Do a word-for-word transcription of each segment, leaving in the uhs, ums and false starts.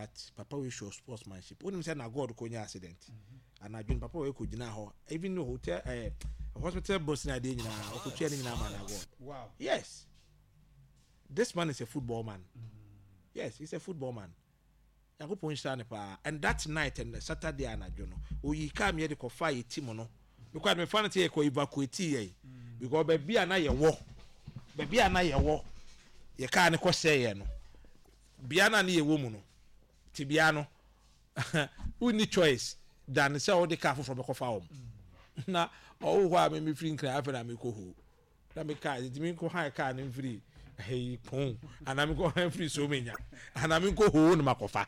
but papa we show sportsmanship. When him say na God ko nya accident. Mm-hmm. And adwin papa we ko gina ho. Even no hotel eh hospital boss na dey nyina o ko tua ni nyina man na God. Wow. Yes. This man is a football man. Mm-hmm. Yes, he's a football man. Yakopon shane pa. And that night and Saturday anadwo no, o yi ka me de ko fa yi team no. Because me fan te ko evacuate yi. Because be bia na ye wo. Be bia na ye wo. Ye ka ne ko say ye no. Bia na ne ye wo mu no. Ti bia no. Who need choice than say all the car from ko fa hom. Na o ho a me me free nkra afa na me ko ho. Na me car, ti me ko high car na free. Hey pon. And I'm go free so many. And I'm go ho no makofa.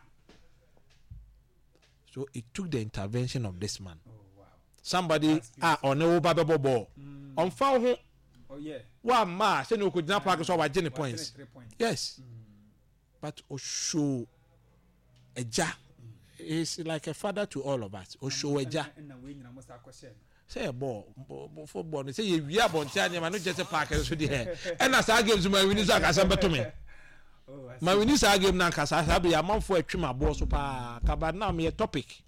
So it took the intervention of this man. Oh, wow. Somebody ah on no babebo ball. On foul ho. Oh yeah. Wa ma say no ko dina park so wa gene points. Yes. Mm. But Osho Eja is like a father to all of us. Osho Eja. Say a ball football say you are born tell you no just park so there. And as I games my winners aka samba to me. My winners are game na kasa sabi amanfo atwe ma ball so pa kaba na me topic.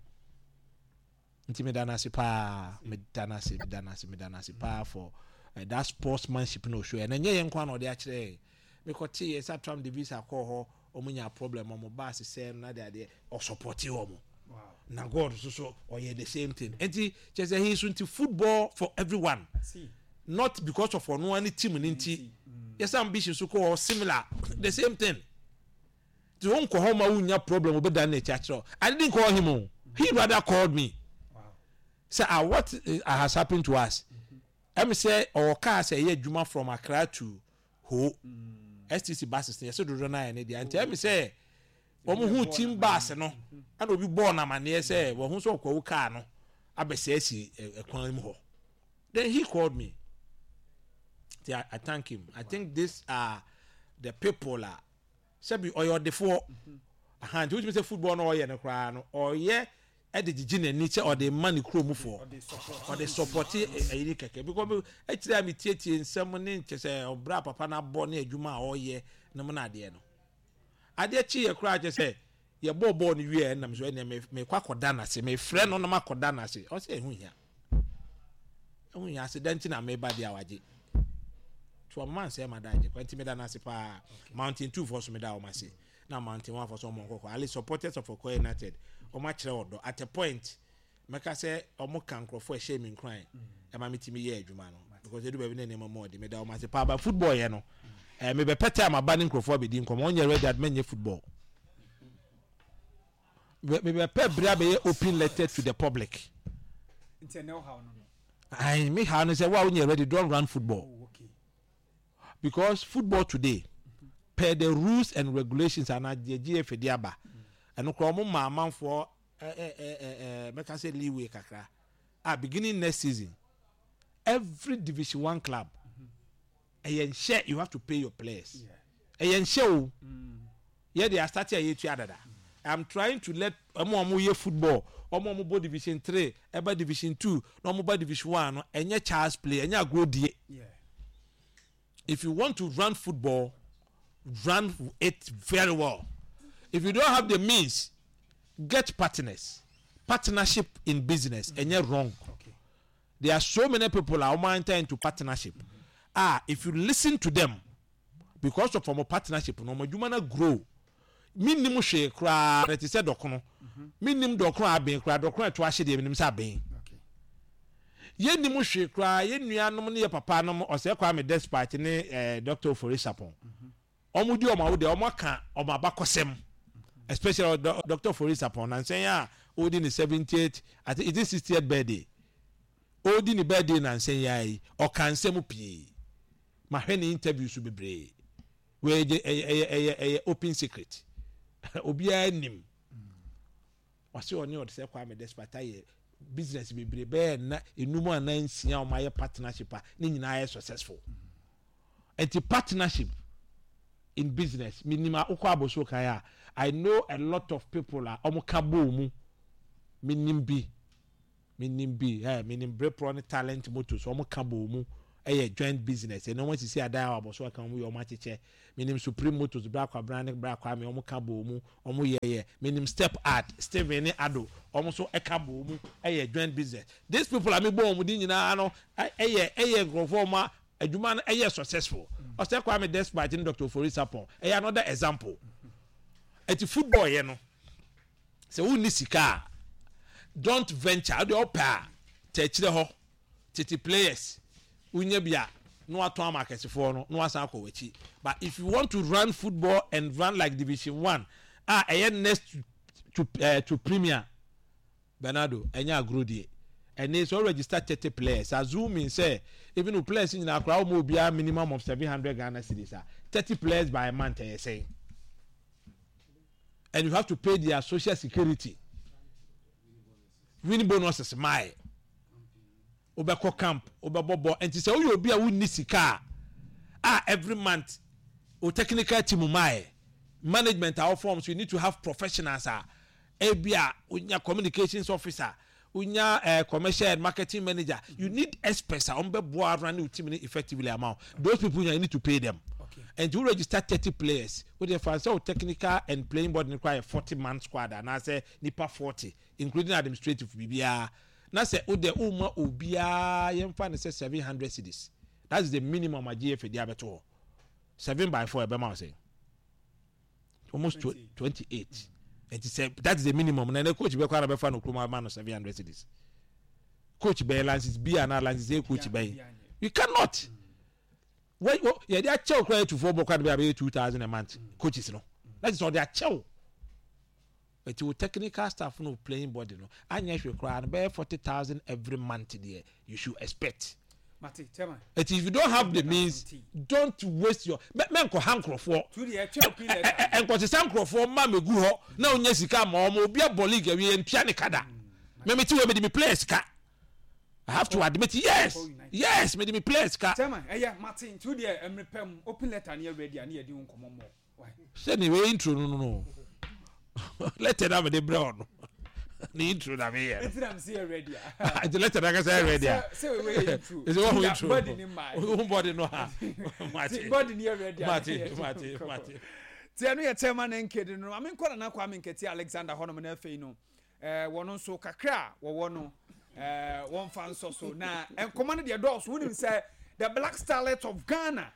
Nti me dana si pa me dana si me dana si me dana si pa for uh, that sportsmanship no show and enye yen kwa na ode a kire me ko tie esa tram the visa call ho omunya problem omo ba se say na de ade o support you omo. Wow. Na God so so or yeah the same thing. Enti just he is into football for everyone. See. Not because of no any team nti. Yes ambition so call similar the same thing. The won ko ho ma unya problem obeda na chachro. I didn't call him. Mm-hmm. He rather called me. Wow. So uh, what uh, has happened to us? I mm-hmm. say our car say yeah Juma from Accra to Ho. Mm. S T C buses say so do na e dey. And I say omo hu team bus no and obi born na mane say wo hu so kwa car no abese asi ekwan mu ho. Then he called me. I, I thank him. I think these are the people are sabi or the four hand which say football no ye no kra no or ye e de gigi na nature or the money kro mu for or the support e yiri keke because e tire am tietie nsem ne nche say obra papa na bo na adwuma a oye na mo na ade no ade chi ye kra je say ye bo bo no wie na me so ne me kwa koda na se me frɛ no na makoda na se o say ehu hia ehu hia accident na me ba dia waje to a man say madaje kwanti me da na se pa mountain two for so me da o ma se na mountain one for so mo kokko ali supporters of Okoye United o ma kire odo at a point meka say o mo kan krofo e shame nkran e ma metimi ye adwuma no because edu ba bi na ne mo de me da o ma se pa ba football ye no eh me be pete am aba ne krofo be di nkom onye ready admen ye football me be pe bra be open letter to the public inte know how no I me how no say wa onye ready don't run football. Oh, okay. Because football today mm-hmm. per the rules and regulations and the G F diaba and ko mo ma manfo eh eh eh eh make say leeway kakra ah beginning next season every division one club mm-hmm. and share you have to pay your players yeah. And show mm. yeah they are starting here to adada. I'm trying to let omo omo ye football omo omo bo division three eba division two no omo bo division one no enye chance play enye grow die. Yeah. If you want to run football, run it very well. If you don't have the means, get partners. Partnership in business, mm-hmm. and you're wrong. Okay. There are so many people are enter into partnership. Mm-hmm. Ah, if you listen to them, because of our partnership, no more you wanna grow. Minimum share cry that is said dokono. Minimum dokono abin cry dokono to ashe de minimum sabin. Ye ni mu hwe kra ye nuanom ne ye papa nom ose kwa me despite ne eh, Doctor Forisapon omo di omo de omo ka omo abakosem especially do, Doctor Forisapon and say ya odi ni seventieth I think it is sixtieth birthday odi ni birthday na say ya yi o kan sem pie ma hwe ni interview su bebre we je eh eh open secret obi anim wase oni o de say kwa me despite ye business be be na enumu anansia o my partnership ni nyina successful and the partnership in business minima ukwa aboso kan I know a lot of people are omukabo mu minim bi minim bi eh minim bre pro talent motos omukabo mu ɛyɛ joint business ɛno wɔn sisi adan a wɔbɔ so aka wɔn yɛ wɔn akyekyɛ minim supreme motors brakwa brand brakwa mi wɔn ka bɔ wɔn wɔn yɛ yɛ minim step art steven ne ado wɔn so ɛka bɔ wɔn ɛyɛ joint business these people a mi bɔ wɔn di nyinaa no ɛyɛ ɛyɛ nkurɔfoɔ wɔn a adwuma no ɛyɛ successful ɔsɛ kwame despite ne Doctor Ofori Sapon ɛyɛ another example ɛti football yɛ no sɛ wɔn ni sika don't venture ɔde ɔpɛ a tɛkyerɛ hɔ tete players unya bia no ato ama akɛsefoɔ no no asan akɔ w'akyi but if you want to run football and run like division one ah ɛyɛ next to to, uh, to premier Bernardo ɛnya agro die and they so register thirty players assume mean say even the players in akra mo bia minimum of seven hundred Ghana cedis ah thirty players by a month ɛyɛ saying and you have to pay their social security winning bonuses my obeko camp obebo and say oh you be a win sika ah every month o technical team mai management our forms you need to have professionals ah ebia unya communications officer unya uh, commercial and marketing manager you need experts on be boa run your team effectively amount those people you need to pay them okay. And you register thirty players with the fancy technical and playing board require forty man squad and I say nipa forty including administrative bibia na say o de o ma obia yemfa ne say seven hundred cedis that is the minimum a G F dia beto seven by four e be ma say almost twenty-eight and say that is the minimum na the coach be kwara be fa no kluma man seven hundred cedis coach be lances be an lances coach be you cannot mm. Wait what yeah they are chew credit to football kwara be two thousand a month mm. coaches no that is all they are chew. But your technical staff no playing body no anya hwe kra be forty thousand every month there you should expect Mate tema if you don't have the means don't waste your men ko hankrofo to the actual letter en ko se sankrofo ma megu ho na onya sika ma o obi abo league awie ntua ne kada me me ti we me play sika I have to admit yes yes me me play sika tema eh yeah Martin to the emrepem open letter near ready and near di nkomo mo why say ni we intro no no let it have the brown the intro that me here it's am see ready I let it like say ready say we we intro is what we intro body in mind who body no ha body near ready mate mate mate ti anu ye chairman nkedi no ame nkora na kwa ame nketi Alexander honom na afei no eh wono so kakra wo wono eh won fan so so na enkomo no de doors wonim say the Black Starlets of Ghana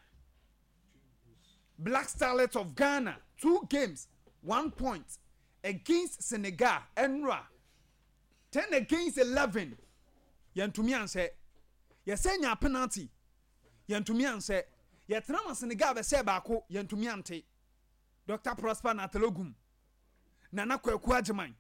Black Starlets of Ghana two games one point against Senegal Enra ten against eleven yantumi anse yesenya penalty yantumi anse yetrama Senegal be se baako yantumi ante Doctor Prosper Natelogum Nana Kwaku Ajeman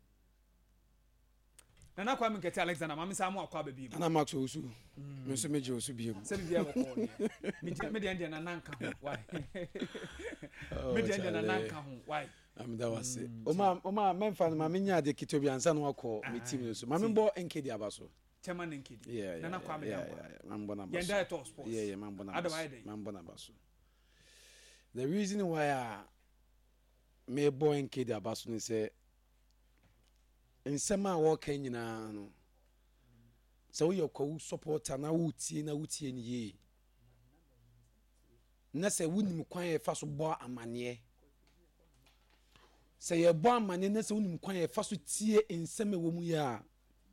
Nana Kwame Nketi Alexander mama sa mo akwa baby Nana Max Osu me so meje Osu biem se bia ko ko me me de ande Nana nka ho why me de ande Nana nka ho why am da wase o ma o ma memfa no ma menya de kitobi ansa no akọ me team so ma me bo Nkedi abaso Chairman Nkedi Nana Kwame yeah man bona abaso yenda to sports yeah yeah man bona abaso man bona abaso the reason why I me bo Nkedi abaso ni say nsema wo kan nyina no so we your supporter na wo tie na wo tie ni ye na say wunim kwan e fa so bo amane say ye bo amane na say wunim kwan e fa so tie nsema wo mu ya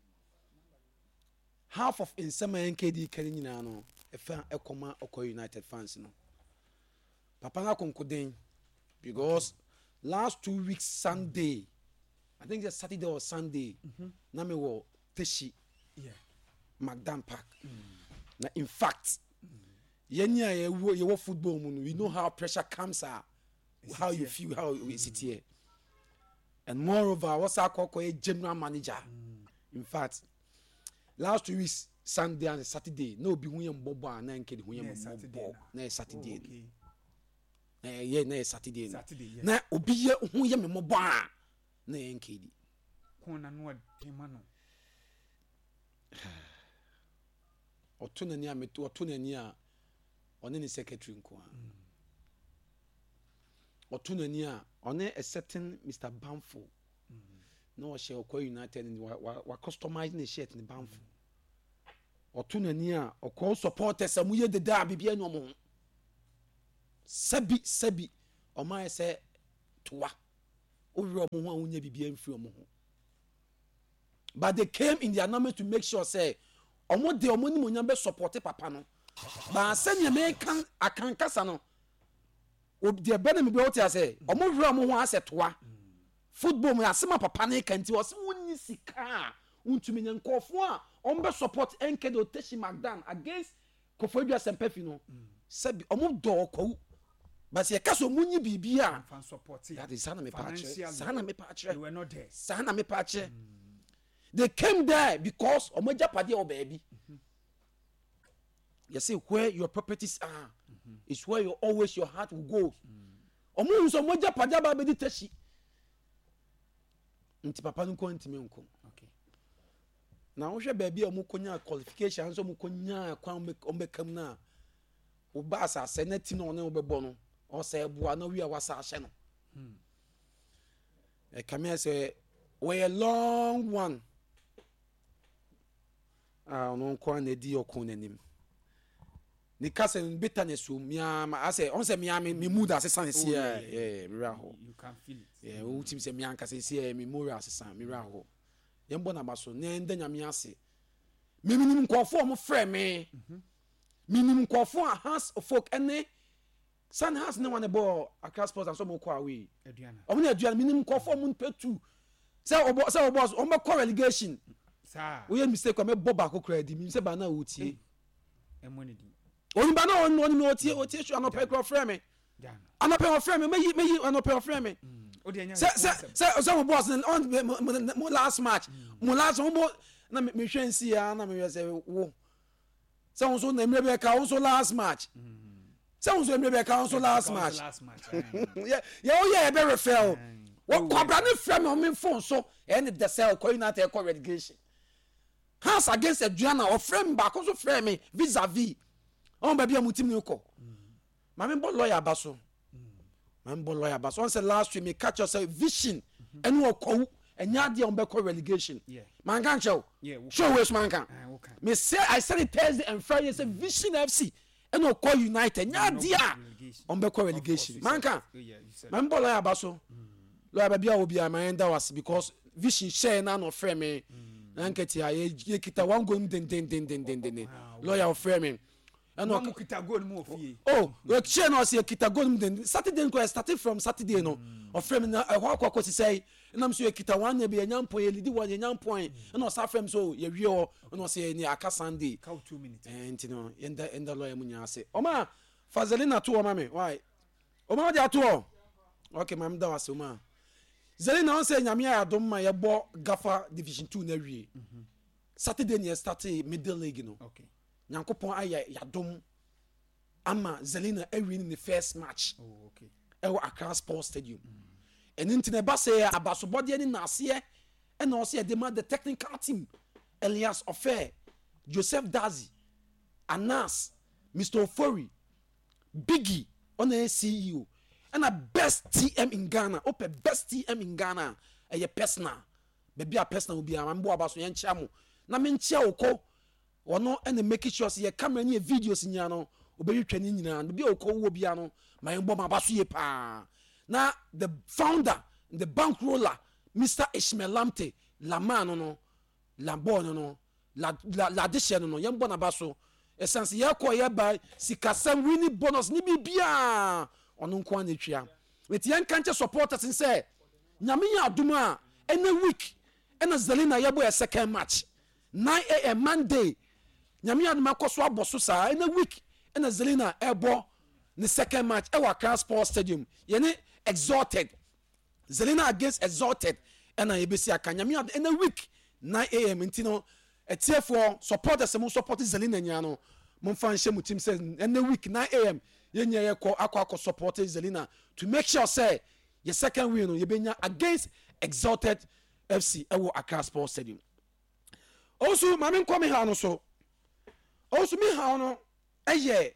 half of nsema Nkedi kan nyina no e fa ekoma Okwa United fans no papa na konkoden because last two weeks Sunday I think it's Saturday or Sunday. Mm-hmm. Na me wo Teshi. Yeah. Magdan Park. Mm. Na in fact, yenya ye wo ye wo football mu no, we know how pressure comes out. How you feel, how we sit here. And moreover, what's our call a general manager. Mm. In fact, last two weeks Sunday and Saturday, no be hu yem bobo na Nkedi hu yem bobo na Saturday. Eh yeah, na Saturday. Saturday. Na obi ye hu yem mobo a na Nkedi kona no adema no otuna ni ameto otuna ni a one ni secretary nko a otuna ni a one a certain Mister Bamfo no she Okwa United wa wa customize the shirt ni Bamfo ɔto n'ani a ɔkɔ supporters a moyɛ deda a biribi ani ɔmo ho sɛbi sɛbi ɔmo ayɛ sɛ toa owurɛ ɔmo ho a wonya biribi amfiri ɔmo ho but they came in their number to make sure say ɔmo de ɔmo ni mo nya bɛ support papa no ba sɛnea mɛka akankasa no deɛ bɛna me bi wote ase ɔmo wurɛ ɔmo ho asɛ toa football mu asɛm papa ne kanti ɔsɛ wonni sika a wontumi nya nkɔfo a ɔmo bɛ support N K D Oteshi Magdan against Koforidua Sempefi no sɛbi ɔmo dɔ ɔkɔw but yɛ kaso ɔmo nyi biribi a that is sana me pa akyerɛ sana me pa akyerɛ sana me pa akyerɛ they came there because ɔmo japade ɔ baabi you say where your properties are mm-hmm. is where you always your heart will go ɔmo mm. nso ɔmo japade aba bɛdi Teshi nti papa no kɔ ntimi nko okay na wo hwɛ baabi a ɔmo konya qualification nso ɔmo konya kwan ɔmo bɛkam na wo ba asase na ti na ɔne wo bɛbɔ no ɔsɛ boa na wi a wasa ahyɛ no e kame sɛ we a long one ah no kwan na di ɔkon nanim ni kase bitterness o miama ase on se miama me mood asesan se eh mira ho you can feel it yeah o tim se mianka se se me mood asesan mira ho yembo na baso ne nda nyame ase me minim nkofo mo frɛ me minim nkofo a house of folk ene san house ne one ball Accra Sports and so mo kwa we aduana o mo aduana minim nkofo mo petu se obo se obo o mo relegation sa we mistake o me boba ko kra di mi se ba na wo tie e mo ne di onimba na on on no tie o tie shu anope kro frɛ me anope o frɛ me meyi meyi anope o frɛ me o de anya se se so mo boss on mo last match mo last mo na me hwɛ nsi ya na me hwɛ sɛ wo se on so na emre be ka on so last match se on so emre be ka on so last match yeah yeah o yeah be refer wo kwabra ne frɛ me on me phone so e ne the cell ko United ko relegation House against Adriana or frɛ me back so frɛ me vis-a-vis on baby amutim ni ko ma me bo lawyer baso ma me bo lawyer baso on say last week me catch yourself vision enu okwo enya de on be call relegation man kan show show we man kan me say I said it Thursday and Friday say Vision F C enu okwo United nya de a on be call relegation man kan ma me bo lawyer baso lawyer baby a obi a man that was because Vision share na no frɛ me na nketi a ye kita one go den den den den den lawyer frɛ me no mo kita goal mo ofie oh we chain us here kita goal then Saturday nko started from Saturday no of frame na ho akwa si say na so kita one be nyam point lead one nyam point na o sa frame so ye wie o na o say ni aka Sunday count two minutes eh ntino enda enda lawyer munya ase o ma Fazelina to o ma me why o ma dia to o okay mam da wase o ma Zelina on say nyame ya dom ma ye bo Gafa Division two na wie Saturday ni started middle league no okay Nyankopon aya yadom ama Zelina e win in the first match. Oh okay. E wo Accra Sports Stadium. And into ne ba say abasobode ni na ase e na o say demand the technical team Elias Ofer, Joseph Dazi, Anas, Mister Ofori, Biggie on the C E O and a best T M in Ghana. Ope best T M in Ghana e ye personal. Baby a personal be am bo abaso ye nchia mo. Na me nchia okọ ono and make sure say camera ni videos nya no obeyi twani nyina no bi okọ wo bia no ma yembo ma baso ye pa na the founder the bankroller Mister Ishmael Lamte Lamano no Lambon no la la la dishe no yembo na baso essence ye ko ye ba sikasam winning bonus ni bibia ono nko an etwia weti yan kanche supporters say nyame ya aduma ene week ena Zelina yebo a second match nine a m Monday nyame ya aduma koso aboso sa ene week ena Zelina ebo the second match e wa Accra Sports Stadium ye ne exalted Zelina against exalted ena yebesi aka nyame ya ene week nine a m ntino etiefo supporters mo support Zelina nya no mo fan hye mo team say ene week nine a m yenye ye ko akwa akwa support Zelina to make sure say your second win no ye benya against exalted F C ewo Accra Sports Stadium. Also mame nkomi ha no so also mi ha no eye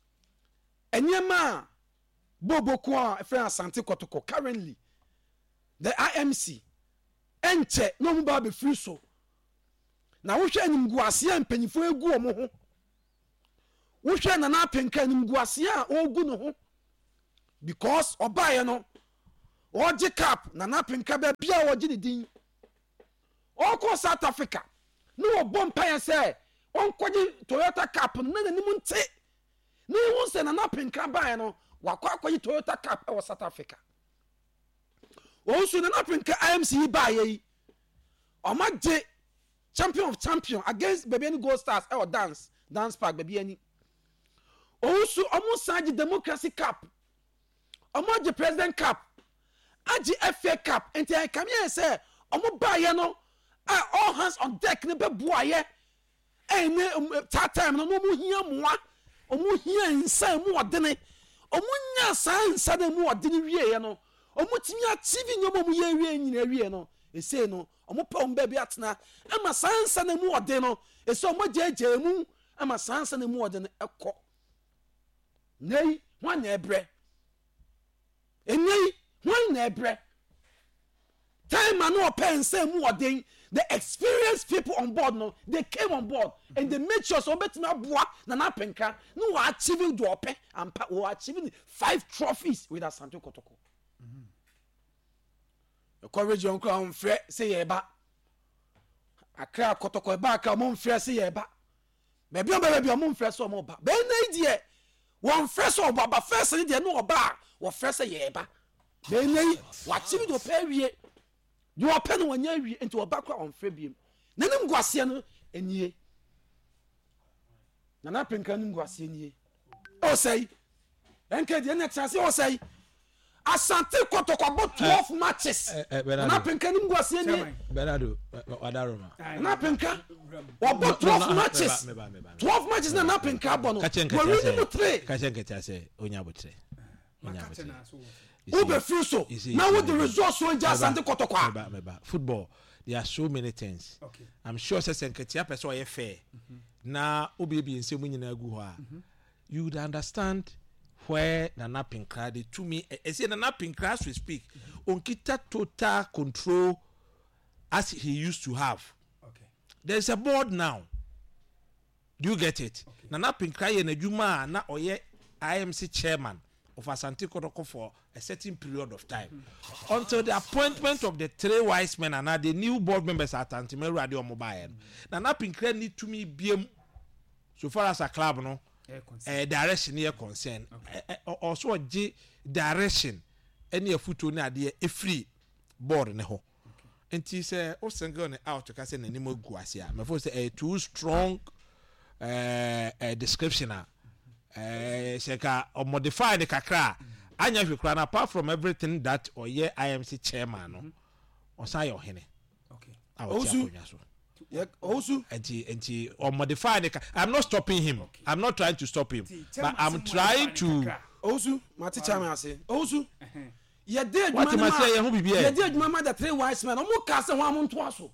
enyema bobo ko a fe Asante Kotoko currently the I M C enche no mu ba be free so na wohwɛ animguaseɛ mpanyimfo egu ɔmo ho wohwɛ Nana Apenka animguaseɛ a ɔgu no ho because ɔbaeɛ no ɔgye cap Nana Apenka baabi a wɔgye ne din ɔkɔ South Africa ne wɔbɔ mpaeɛ sɛ ɔnkɔgye Toyota cap no na n'anim nte ne ihu sɛ Nana Apenka baeɛ no wakɔ akɔgye Toyota cap ɛwɔ South Africa ɔnso Nana Apenka I M C yi baeɛ yi ɔma gye champion of champion against baby any Gold Stars ɛwɔ dance dance park baby any ɔnso ɔmo san gye democracy cap ɔmo gye president cap agye F A cap nti ɛkame yɛ sɛ ɔmo baeɛ no a all hands on deck ne bɛboayɛ ɛne that time no ɔmo hia mmoa ɔmo hia nsa mu ɔdene ɔmo nya saa nsa na mu ɔdene wieɛ no ɔmo timi achieve nyɔma ɔmo yɛ wie nyina wie no ɛsei no ɔmo pɛ ɔmo baabi atena ama saa nsa na mu ɔdene no ɛsɛ ɔmo gyagyaa mu ama saa nsa na mu ɔdene ɛkɔ nei hwan na ɛbrɛ ɛnei hwan na ɛbrɛ time a no ɔpɛ nsa mu ɔdene the experienced people on board no they came on board and they made sure so betimi aboa Nana Apenka no were achieving do ope and were achieving five trophies with Asante Kotoko the courage on crown frɛ say yeba Accra Kotoko eba Accra mo frɛ say yeba baby on baby on mo frɛ so mo ba be na die one frɛ so ba ba first ni die no oba wo frɛ say yeba be na wa achieve do ope wie you are penny when you into a background on Fabium. Nanim Guasiano and ye Nana Apenka Guasian ye. Oh, say, and can the next chance, oh, say, Asante Kotoko about twelve matches. Nana Apenka Guasian ye. Benado, Wadaroma. Nana Apenka, or about twelve matches. twelve matches, Nana Apenka Bono. We're reading the three. Kachenka say, Unyabutre. Unyabutre. Ube Fuso. Now with the results so just Asante Kotoko. Football, there are so many things. Okay. I'm sure say Nketia person ye fair. Na obi bi nse mu nyina gu ho a. You would understand where Nana Apenka the to me I say Nana Apenka as we speak onkita total control as he used to have. Okay. There's a board now. Do you get it? Okay. Nana Apenka ye na dwuma na oye I M C chairman of Asante Kotoko for a certain period of time mm-hmm. until the appointment of the three wise men and the new board members at Antimeru Radio Mobile. Mm-hmm. Nana Apenka need to me be so far as a club no uh, direction here concern okay. uh, uh, also a G direction any a foot on idea a free board ne ho and he say o sengone out to say na nimo guasia me for say a too strong uh, uh, description uh, Eh, sheka or modify the kakra. Anya hwekra apart from everything that or ye I M C chairman no. Or say your hene. Okay. Also, yeah, also, enti enti or modify the. I'm not stopping him. Okay. I'm not trying to stop him, but I'm trying to. Also, Mati chairman say. Also, ye did. What you must say, you be here. Ye did mama the three wise men. Omo kase one month twaso.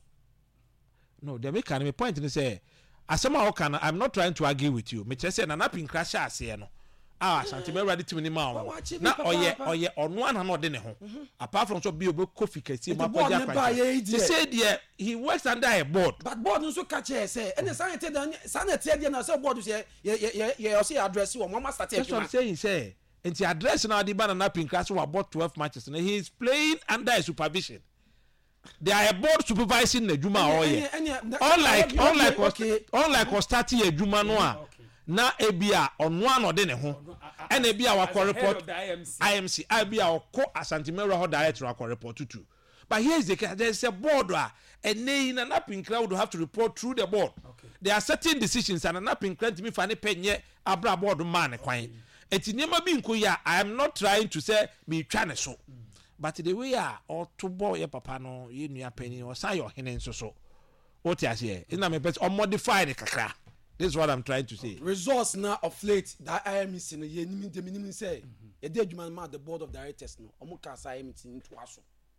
No, they make an point to say. Asema can I'm not trying to argue with you. Me say Nana Apenka sha ase no. Ah, Asante ready to me ma o. Na oye oye ono an no de ne ho. Apart from so be obo kofi kesi ma kwaja kwaja. They say there he works under a board. But board nso ka che say any sanity dan sanity dey na say board say ye ye ye o say address wo mama start That's what I'm saying say. And the address now the Nana Apenka so about twelve matches and he is playing under a supervision. They are a board supervising the Juma all year. Unlike, unlike, okay. unlike, starting a Juma noa. Na ebia on one or then a home. And ebia our report I M C. I be our co Asantimero ho director our report to two. But here's the case: there's a board, and they in an Apenka would have to report through the board. Okay. There are certain decisions, and an Apenka to me for any penny abra board man a quine. And in never been kuya. I am not trying to say me trying to so. But the way I or to boy your papa no you new penny or say your hen so so. What you say? It's not my best or modify the kakra. This is what I'm trying to say. Results now of late that I am missing a year the minimum say a day you man the board of directors no or mukas I am into us.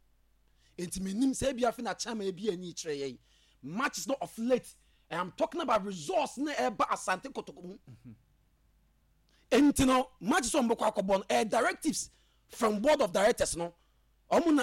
It's minimum say be a fin a chama be any tray. Matches not of late. I am talking about results na eba Asante Kotoko. And you know matches on Boko Bon air directives from board of directors no. Omuna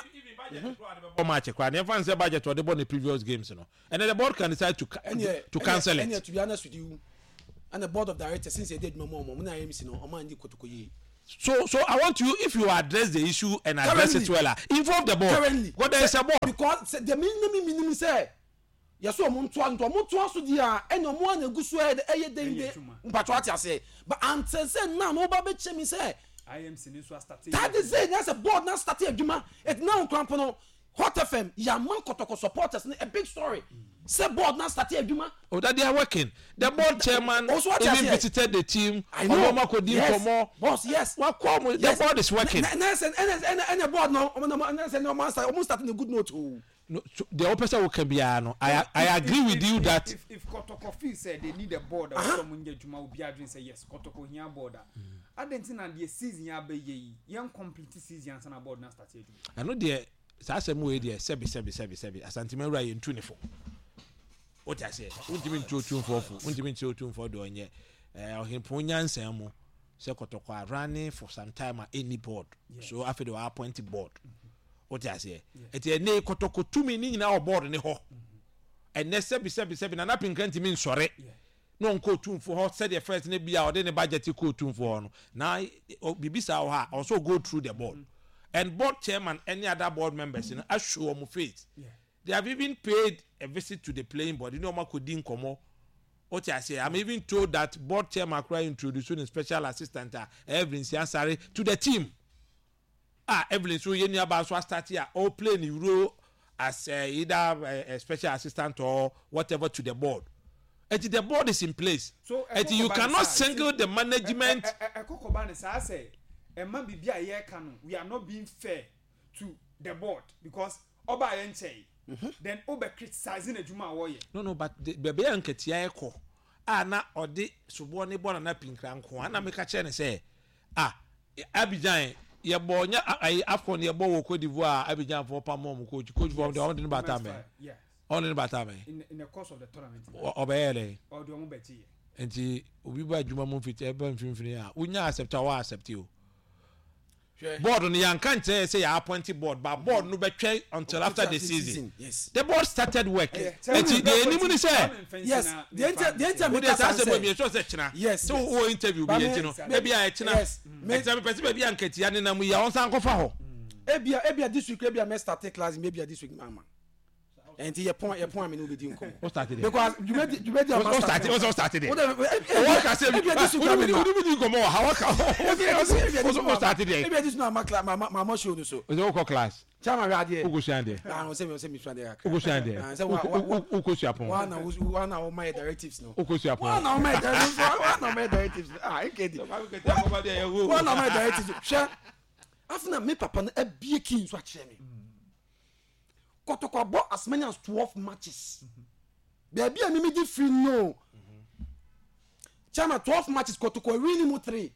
Oh, match kwa ne fan say budget or the the previous games, you know. And then the board can decide to and yeah, to cancel and it. And yeah, to be honest with you, and the board of directors since they did no more, when I am seeing no, Omandi Kotokoye. So, so I want you, if you address the issue and address Currently, it well, inform the board. Currently, what there is a board. Because the minimum minimum say, yes, so Montuan, to Montuan, so dear, and no one a good swear, a day, but what I say. But until say, now, no baby chemi say, I am seeing so starting. that is it, that's a board now starting, Juma, it now crampono, Hot F M, Yaman Kotoko supporters, a big story. Say board now starting, Juma. Oh, that they are working. The board chairman also even visited the team. I know. Yes. More. Boss, yes. Well, come, yes. The board is working. And the board now, almost starting a good note. No, so the opposite will can be no. I I agree if, with if, you if, that if, if Kotoko feel said they need a board or uh-huh. someone get Juma will be addressing say yes, Kotoko here board. I don't think that the season ya be ye young complete season and board now started. I know the Sasem way there sebi sebi sebi sebi asantima ra in twenty-four. What I say, untimi two two four four, untimi two two four do onye. Eh ohimpo nyansa mo se Kotoko running for some time at any board. Yes. So after they appointed board. What I say, it's a ne Kotoko two minutes in our board in the hall. And next seven seven seven and up in Canty means sorry. No co tune for her said the first maybe out in a budget co tune for now. Bibisa also go through the board and board chairman, any other board members in a show of faith. They have even paid a visit to the playing board. You know, ma could din come. What I say, I'm even told that board chairman cry introducing a special assistant, Evelyn Siansari, to the team. Ah, Evelyn, so you know about so start here or playing the role as uh, either a, a special assistant or whatever to the board. And the board is in place. So and you cannot single the management. We are not being fair to the board because Oba Enche then Oba criticizing the Juma Warrior. No, no, but the baby Anketia Echo. Ah, na or the Subone born and a pink rank one. I make a chain and say, ah, Abidjan. Ya bonya ai afon ya bowo Cote d'Ivoire Abidjan for pamom coach coach for the on the batame yeah on the batame in in the course of the tournament obeyele or the ombeti enti obi ba adwuma mo fit e ba mfimfini a unya accept wa accept you board no yan kan say say ya appointed board but board no be twen until after the season. Yes, the board started work enti the enimu ni say yes the enter the enter me say me so say china yes so wo interview bi e no maybe I china me say me person maybe anketia ne na mu ya on san kofa ho ebia ebia this week ebia me start class maybe this week mama and your point your point me no be din come what started because you made you made the what started what started what can say maybe this week we do din come how can what started there maybe this no my my mama show no so we go class chama we ade ugo shande ah no say me say me shande aka ugo shande say ugo shiapon one na one na my directives no ugo shiapon one na my directives one na my directives ah nkedi one na my directives sha after me papa na abie kin so a kire me Kotoko bought as many as twelve matches. There be a mimi free no. Chama twelve matches Kotoko really more three.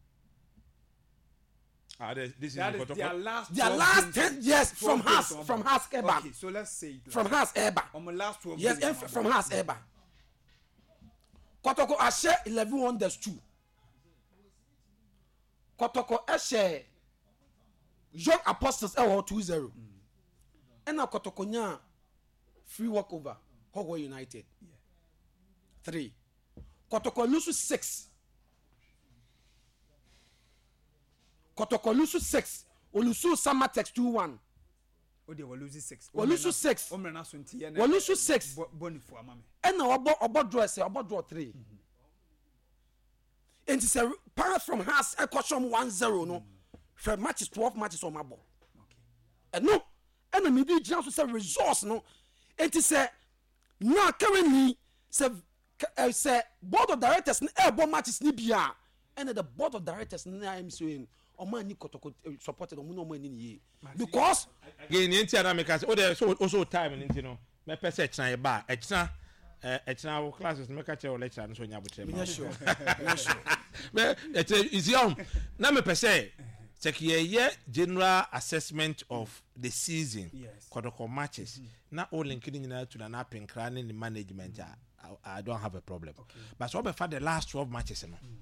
Ah, this is Kotoko. Their last their last ten years from Has from Has Eba. Okay, so let's say from Has Eba. On the last twelve. Yes, and from Has Eba. Kotoko a share eleven wonders two. Kotoko a share Young Apostles L two zero. And now Kotoko nya free walkover Hogwarts United. Yeah. Three. Kotoko lose six. Kotoko lose six. Olusu Samatex two one. Oh, they were losing six. We lose six. We lose six. And now about about draw say about draw three. And it's a pass from Has a caution one zero no. For matches twelve matches on my ball. Okay. And no. And me be chance to say resource no. It is a now currently say say board of directors na ebo matches ni bia. And the board of directors na am saying o man ni Kotoko supported o mo no man ni ye. Because again the entire make say o there so also time ni no. Me pese china e ba e china e china wo classes me ka che o lecture no so nya botre ma. Sure. Sure. Me it is young. Na me pese check here general assessment of the season. Yes. Kotoko matches. Mm-hmm. Na all linking in to na pinkra ni management. I, I don't have a problem. Okay. But so before the last twelve matches no. Mm.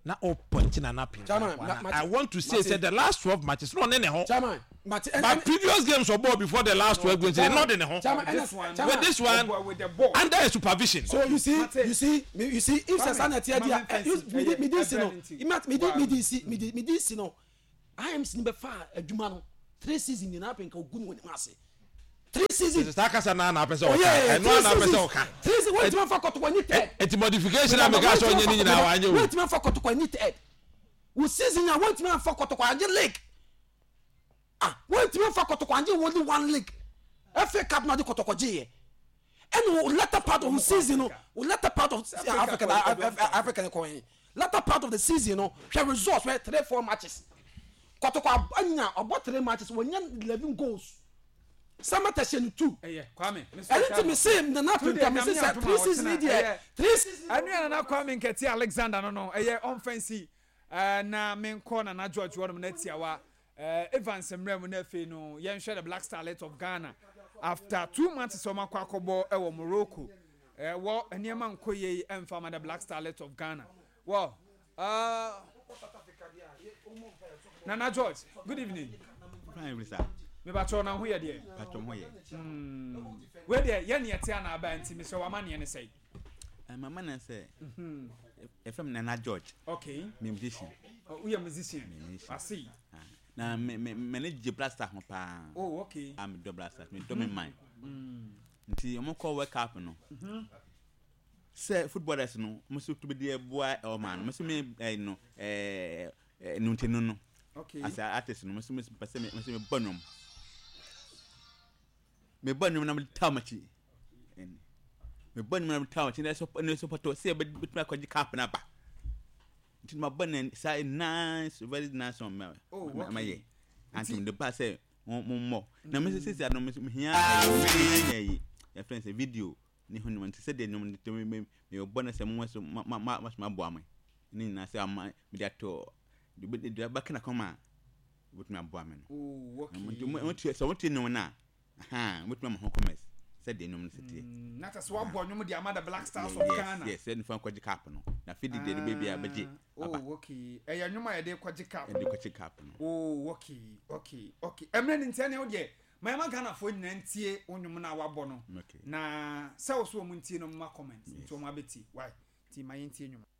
na all pointing and up. I want to say say the last twelve matches no in the home. Chairman, but previous games were ball before the last twelve games they not in the home. This one, with this one with the ball under supervision. So you see, you see, you see, if Sasana Tia, me me this no, me me this me me this no. I am seeing before a Jumano three seasons in Apple go good when massy. Three seasons. Stakasa na na pesa oka. Eh no na pesa oka. Three seasons wait man for koto kwani third. Eti modification na mega so nyini na wanye. Wait man for koto kwani third. We season na wait man for koto kwani league. Ah, wait man for koto kwani only one league. F A Cup na de koto kwaji. And latter part of the season, latter part of African African coin. Latter part of the season, no, she results where three four matches. Koto kwa anya about three matches when eleven goals. Sama teshin two. Eh, Kwame. Anything me say the not come say three seasons there. Three seasons. Anu na Kwame nketi Alexander no no. Eh, offensive. Eh na men corner na George won na tiawa. Eh Evans Emrem na fe no. Yen share the Black Starlet of Ghana. After two months so makwa kobo e wo Morocco. Eh wo eniema nkoye emfa the Black Starlet of Ghana. Well, uh Nana George, good evening. Fine, sir. Me ba cho na ho ye de. Patron ho ye. Mm. We de ye ne yete ana aba nti me so wa mane ne say. Eh mama na say. Mhm. If I'm Nana George. Okay. Me musician. Oh, we are musician. I see. Na me me manage blaster ho pa. Oh, okay. I'm do blaster. Me do me mind. Mm. Nti omo call work up no. Mhm. Say footballers no, mo so to be there boy or man. Mo so me eh no eh no ntinu no. Okay. As artist no, mo so me pese me so me bonum. Me bonum na me tamachi. Me bonum na me tamachi na so no so poto say bit me kwaji cap na ba. Nti ma bonum say nice, very nice on me. Oh, my ye. Anti the ba say mo mo. Na me say say no me hia ye. Your friends a video ni ho no say de no me me me bonum say mo so ma ma ma bo am. Ni na say am me dey to the back na come with me abo am no. Oh, okay. Mo mo so what no na. Aha, with me ho commerce. Said the no city. Na ta so abo no the amada Black Stars of Ghana. Yes, yes, fan kwaji cap no. Na feed the baby abaje. Oh, okay. Eh ya nwuma ye de kwaji cap. E de kwaji cap no. Oh, okay. Okay. Okay. Emre ntia ne wo de. My man Ghana fo nyina ntie onwum na wabo no. Na se wo so mu ntie no ma comment. Nti o ma beti. Why? Ti ma ntie nwuma.